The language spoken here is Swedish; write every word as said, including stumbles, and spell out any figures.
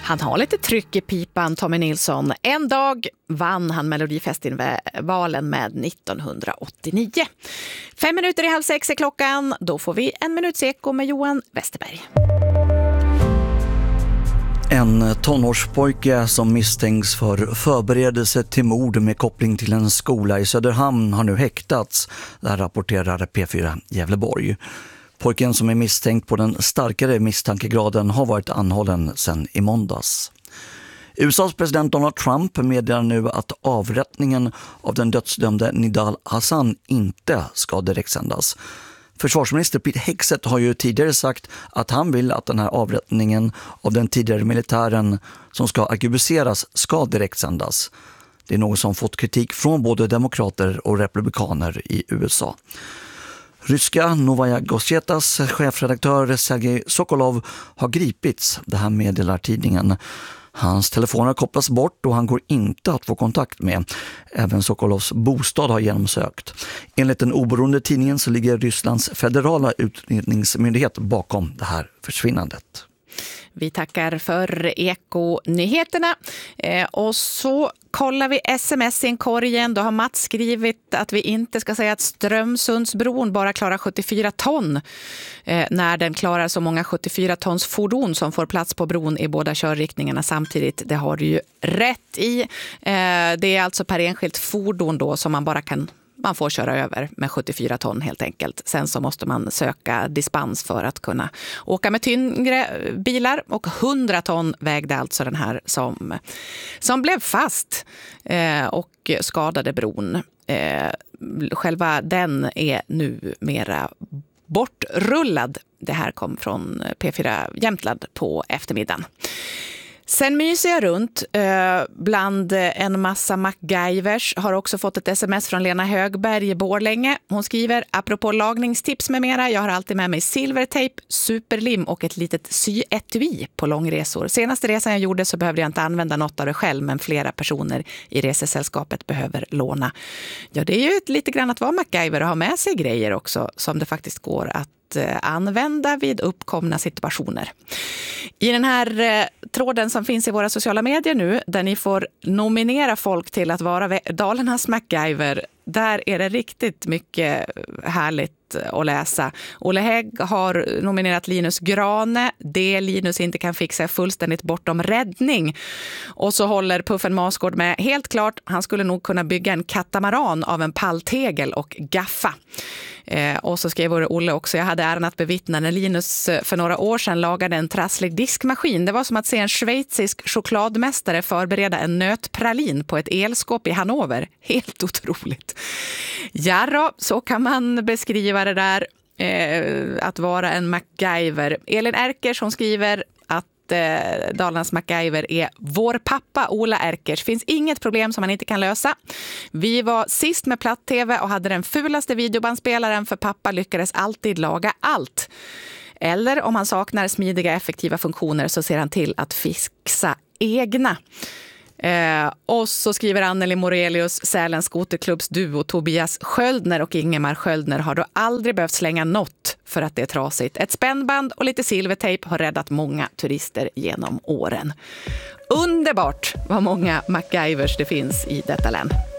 Han har lite tryck i pipan, Tommy Nilsson. En dag vann han Melodifestivalen med nittonhundraåttionio. Fem minuter i halv sex är klockan. Då får vi en minuts eko med Johan Westerberg. En tonårspojke som misstänks för förberedelse till mord med koppling till en skola i Söderhamn har nu häktats, där rapporterar P fyra Gävleborg. Pojken som är misstänkt på den starkare misstankegraden har varit anhållen sedan i måndags. U S A:s president Donald Trump meddelar nu att avrättningen av den dödsdömde Nidal Hassan inte ska direktsändas. Försvarsminister Pete Hegseth har ju tidigare sagt att han vill att den här avrättningen av den tidigare militären som ska arkebuseras ska direktsändas. Det är något som fått kritik från både demokrater och republikaner i U S A. Ryska Novaya Gazetas chefredaktör Sergej Sokolov har gripits, det här meddelar tidningen. Hans telefon har kopplats bort och han går inte att få kontakt med. Även Sokolovs bostad har genomsökt. Enligt den oberoende tidningen så ligger Rysslands federala utredningsmyndighet bakom det här försvinnandet. Vi tackar för Eko-nyheterna. Eh, och så kollar vi sms-inkorgen. Då har Mats skrivit att vi inte ska säga att Strömsundsbron bara klarar sjuttiofyra ton. Eh, när den klarar så många sjuttiofyra tons fordon som får plats på bron i båda körriktningarna samtidigt. Det har du ju rätt i. Eh, det är alltså per enskilt fordon då som man bara kan... Man får köra över med sjuttiofyra ton helt enkelt. Sen så måste man söka dispens för att kunna åka med tyngre bilar. Och hundra ton vägde alltså den här som, som blev fast eh, och skadade bron. Eh, själva den är nu mera bortrullad. Det här kom från P fyra Jämtland på eftermiddagen. Sen myser jag runt eh, bland en massa MacGyvers. Har också fått ett sms från Lena Högberg i Borlänge. Hon skriver, apropå lagningstips med mera, jag har alltid med mig silvertejp, superlim och ett litet syetui på långresor. Senaste resan jag gjorde så behövde jag inte använda något av det själv, men flera personer i resesällskapet behöver låna. Ja, det är ju lite grann att vara MacGyver och ha med sig grejer också som det faktiskt går att använda vid uppkomna situationer. I den här eh, tråden som finns i våra sociala medier nu, där ni får nominera folk till att vara Dalarnas MacGyver, där är det riktigt mycket härligt att läsa. Olle Hägg har nominerat Linus Grane. Det Linus inte kan fixa är fullständigt bortom räddning. Och så håller Puffen Masgård med. Helt klart, han skulle nog kunna bygga en katamaran av en palltegel och gaffa. Eh, och så skrev Olle också, jag hade äran att bevittna när Linus för några år sedan lagade en trasslig diskmaskin. Det var som att se en schweizisk chokladmästare förbereda en nötpralin på ett elskåp i Hannover. Helt otroligt. Ja då, så kan man beskriva det där, eh, att vara en MacGyver. Elin Erkers, hon skriver att eh, Dalarnas MacGyver är vår pappa Ola Erkers. Finns inget problem som man inte kan lösa. Vi var sist med platt-tv och hade den fulaste videobandspelaren, för pappa lyckades alltid laga allt. Eller om han saknar smidiga, effektiva funktioner så ser han till att fixa egna. Eh, och så skriver Anneli Morelius, Sälens skoterklubbs duo Tobias Sköldner och Ingemar Sköldner har då aldrig behövt slänga något för att det är trasigt. Ett spännband och lite silvertejp har räddat många turister genom åren. Underbart vad många MacGyvers det finns i detta län.